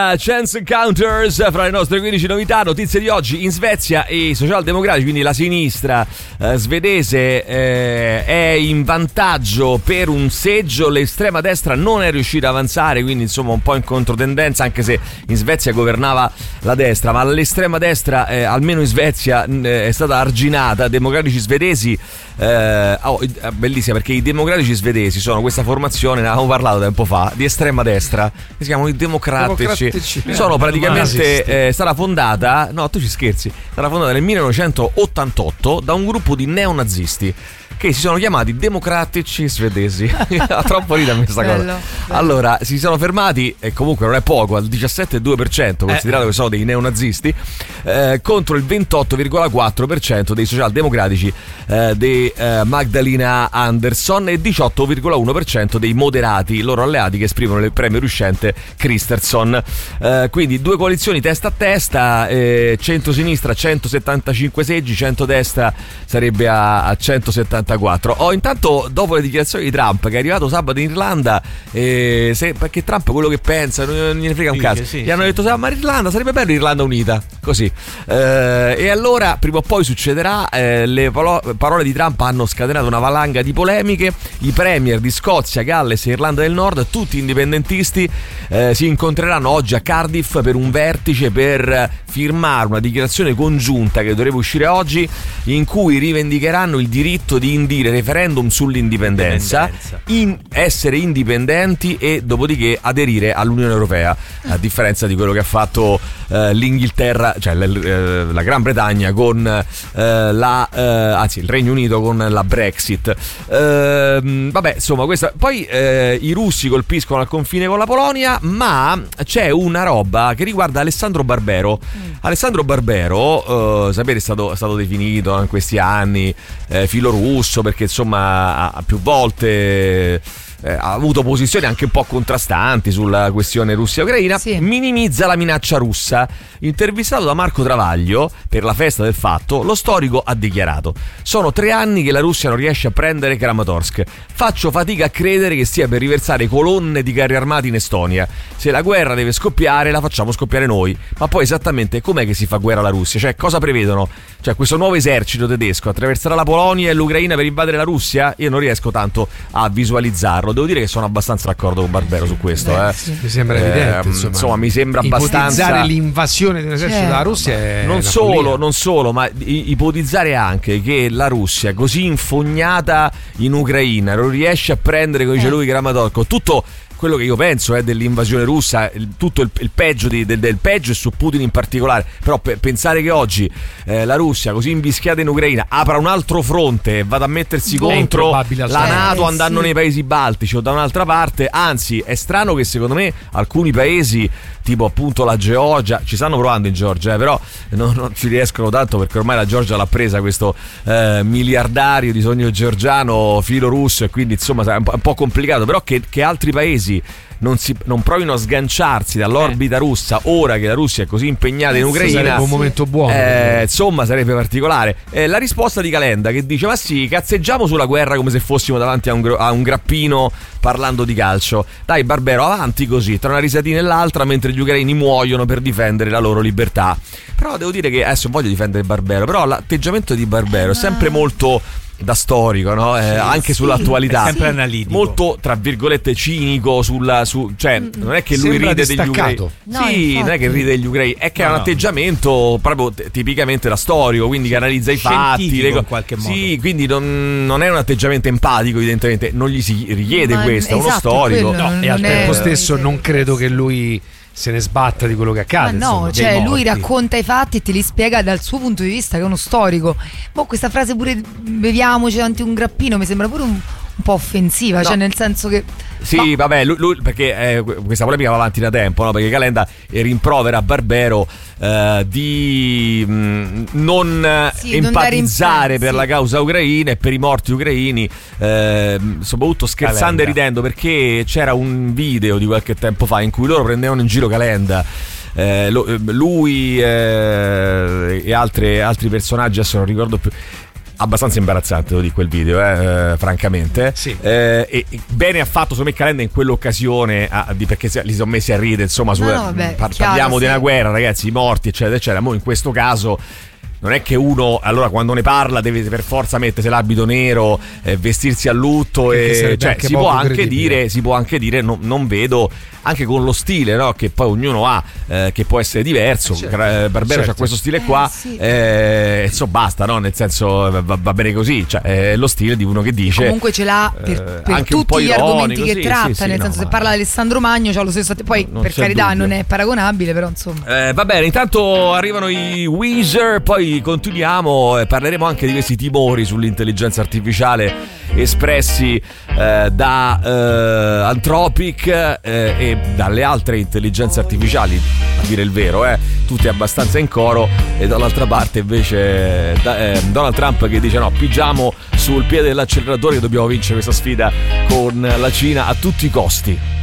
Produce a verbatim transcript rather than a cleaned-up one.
Chance Encounters fra le nostre quindici novità. Notizie di oggi: in Svezia i socialdemocratici, quindi la sinistra eh, svedese, eh, è in vantaggio per un seggio. L'estrema destra non è riuscita ad avanzare, quindi insomma un po' in controtendenza, anche se in Svezia governava la destra, ma l'estrema destra eh, almeno in Svezia eh, è stata arginata. Democratici svedesi eh, oh, bellissima, perché i democratici svedesi sono questa formazione, ne avevamo parlato tempo fa, di estrema destra, che si chiamano i democratici. Sono praticamente eh, stata fondata, no tu ci scherzi, è stata fondata nel millenovecentottantotto da un gruppo di neonazisti che si sono chiamati democratici svedesi. Troppo rida questa cosa. Bello, bello. Allora si sono fermati, e comunque non è poco, al diciassette virgola due per cento, considerato eh. che sono dei neonazisti, eh, contro il ventotto virgola quattro per cento dei socialdemocratici eh, di eh, Magdalena Andersson e diciotto virgola uno per cento dei moderati, i loro alleati, che esprimono il premio riuscente Kristersson. Eh, quindi due coalizioni testa a testa, eh, centrosinistra centosettantacinque seggi, centrodestra sarebbe a, a centosettantaquattro. Oh, intanto dopo le dichiarazioni di Trump, che è arrivato sabato in Irlanda, eh, se, perché Trump quello che pensa non, non gliene frega un cazzo, sì, gli sì. hanno detto ma l'Irlanda sarebbe bello, Irlanda unita, così, eh, e allora prima o poi succederà. eh, le palo- parole di Trump hanno scatenato una valanga di polemiche. I premier di Scozia, Galles e Irlanda del Nord, tutti indipendentisti, eh, si incontreranno oggi a Cardiff per un vertice per firmare una dichiarazione congiunta che dovrebbe uscire oggi, in cui rivendicheranno il diritto di indire referendum sull'indipendenza, in essere indipendenti e dopodiché aderire all'Unione Europea, a differenza di quello che ha fatto eh, l'Inghilterra, cioè l- l- la Gran Bretagna con eh, la eh, anzi il Regno Unito con la Brexit. Eh, vabbè, insomma, questa poi eh, i russi colpiscono al confine con la Polonia, ma c'è una roba che riguarda Alessandro Barbero. Mm. Alessandro Barbero, eh, sapete, è stato, è stato definito in questi anni eh, filo russo, perché insomma ha più volte eh, ha avuto posizioni anche un po' contrastanti sulla questione Russia-Ucraina. Sì. Minimizza la minaccia russa. Intervistato da Marco Travaglio per la festa del fatto, lo storico ha dichiarato: sono tre anni che la Russia non riesce a prendere Kramatorsk, faccio fatica a credere che stia per riversare colonne di carri armati in Estonia. Se la guerra deve scoppiare, la facciamo scoppiare noi. Ma poi esattamente com'è che si fa guerra alla Russia? Cioè, cosa prevedono? Cioè, questo nuovo esercito tedesco attraverserà la Polonia e l'Ucraina per invadere la Russia? Io non riesco tanto a visualizzarlo. Devo dire che sono abbastanza d'accordo con Barbero su questo. Beh, eh. sì. Mi sembra evidente, eh, insomma. insomma, mi sembra abbastanza. Ipotizzare l'invasione dell'esercito certo. della Russia è non solo, non solo, ma ipotizzare anche che la Russia, così infognata in Ucraina, non riesce a prendere, come dice lui, Kramatorsk, tutto quello che io penso è dell'invasione russa, il, tutto il, il peggio di, del, del peggio, e su Putin in particolare. Però per pensare che oggi eh, la Russia, così invischiata in Ucraina, apra un altro fronte e vada a mettersi Beh, contro la NATO, andando sì. nei paesi baltici o da un'altra parte, anzi è strano che secondo me alcuni paesi, tipo appunto la Georgia, ci stanno provando in Georgia, eh, però non, non ci riescono tanto, perché ormai la Georgia l'ha presa questo eh, miliardario di sogno georgiano filo russo, e quindi insomma è un po', un po' complicato. Però che, che altri paesi Non, si, non provino a sganciarsi dall'orbita eh. russa ora che la Russia è così impegnata eh, in Ucraina, sarebbe un momento buono, eh, insomma sarebbe particolare. Eh, la risposta di Calenda, che dice: ma sì, cazzeggiamo sulla guerra come se fossimo davanti a un, a un grappino parlando di calcio. Dai Barbero, avanti così, tra una risatina e l'altra, mentre gli ucraini muoiono per difendere la loro libertà. Però devo dire che adesso voglio difendere Barbero, però l'atteggiamento di Barbero è sempre molto da storico, no? Eh, sì, anche sì. sull'attualità, è sempre analitico, molto tra virgolette cinico sulla, su, cioè non è che lui Sembra ride degli ucraini, no, sì, infatti. non è che ride degli ucraini, è che no, ha un no. atteggiamento proprio t- tipicamente da storico, quindi sì. che analizza i fatti, le co- in qualche modo. Sì, quindi non, non è un atteggiamento empatico, evidentemente non gli si richiede Ma questo, è uno esatto, storico. quello, No, e al tempo è... stesso non credo che lui se ne sbatta di quello che accade. Ma no, insomma, cioè dei lui morti. racconta i fatti e te li spiega dal suo punto di vista, che è uno storico. Boh, questa frase pure beviamoci davanti un grappino mi sembra pure un, un po' offensiva, no. Cioè nel senso che sì, no. vabbè, lui, lui perché eh, questa polemica va avanti da tempo, no? Perché Calenda rimprovera Barbero eh, di mh, non sì, empatizzare non per sì. la causa ucraina e per i morti ucraini, eh, soprattutto scherzando Calenda. E ridendo, perché c'era un video di qualche tempo fa in cui loro prendevano in giro Calenda. Eh, lui eh, e altre, altri personaggi, adesso non ricordo più. abbastanza imbarazzante di quel video, eh, eh, francamente. Sì. Eh, e bene ha fatto secondo me Calenda in quell'occasione a, di, perché li sono messi a ridere, insomma, su, no, no, vabbè, par- chiaro, parliamo sì. di una guerra, ragazzi, i morti, eccetera, eccetera. Mo in questo caso non è che uno, allora, quando ne parla deve per forza mettersi l'abito nero, eh, vestirsi a lutto, Perché e sarebbe cioè, anche si può poco anche credibile. dire, si può anche dire no, non vedo, anche con lo stile, no, che poi ognuno ha, eh, che può essere diverso. Eh, certo. Gra- Barbero Certo. c'ha questo stile Eh, qua, sì. eh, insomma, basta, no? Nel senso, va, va bene così, cioè è lo stile di uno che dice. Comunque ce l'ha per, eh, per anche un po' tutti gli ironico, argomenti che sì, tratta, sì, sì, nel no, senso, ma- se parla di Alessandro Magno c'ha lo stesso, poi Non per c'è carità dubbio. non è paragonabile, però insomma. Eh, va bene, intanto arrivano i Weezer, poi continuiamo e parleremo anche di questi timori sull'intelligenza artificiale espressi eh, da eh, Anthropic eh, e dalle altre intelligenze artificiali, a dire il vero, eh, tutte abbastanza in coro, e dall'altra parte invece da, eh, Donald Trump che dice no, pigiamo sul piede dell'acceleratore che dobbiamo vincere questa sfida con la Cina a tutti i costi.